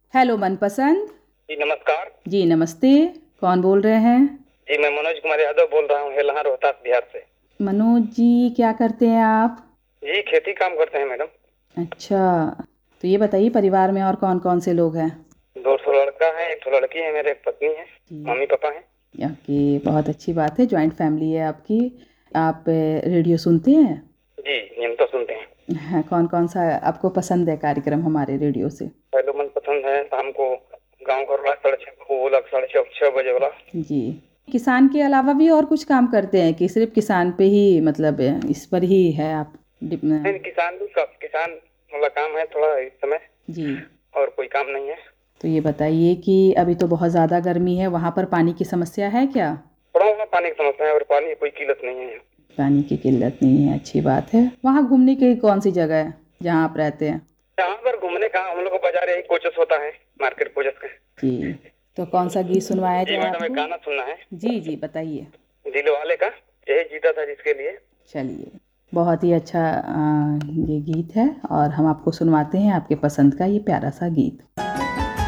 Hello मनपसंद। जी नमस्कार। जी नमस्ते, कौन बोल रहे हैं? जी मैं मनोज कुमार यादव बोल रहा हूँ, हेल्हा रोहतास बिहार से। मनोज जी, क्या करते हैं आप? जी खेती काम करते हैं मैडम। अच्छा, तो ये बताइए परिवार में और कौन कौन से लोग हैं? 2 लड़का है, 1 लड़की है, मेरे एक पत्नी है, जी। मम्मी पापा हैं। ओके, बहुत अच्छी बात है, जॉइंट फैमिली है आपकी। आप रेडियो सुनते हैं? जी हम तो सुनते हैं। हाँ, कौन कौन सा आपको पसंद है कार्यक्रम हमारे रेडियो से? पहले मन पसंद है शाम को गाँव का रोला 6:30 वो वाला 6:30 बजे वाला। जी। किसान के अलावा भी और कुछ काम करते हैं कि सिर्फ किसान पे ही, मतलब इस पर ही है आप नहीं किसान भी सब किसान वाला काम है थोड़ा इस समय, जी। और कोई काम नहीं है। तो ये बताइए कि अभी तो बहुत ज़्यादा गर्मी है, वहाँ पर पानी की समस्या है क्या? थोड़ा वहाँ पानी की समस्या है और पानी की कोई किल्लत नहीं है। पानी की किल्लत नहीं है, अच्छी बात है। वहाँ घूमने की कौन सी जगह है जहाँ आप रहते हैं? यहाँ पर घूमने का हम लोग को बाजार यही कोचस होता है, मार्केट कोचस का। जी, तो कौन सा गीत सुनवाया जी जाए मैडम एक आपको? गाना सुनना है, जी जी बताइए। दिल वाले का, यही जीता था जिसके लिए। चलिए, बहुत ही अच्छा ये गीत है और हम आपको सुनवाते हैं आपके पसंद का ये प्यारा सा गीत।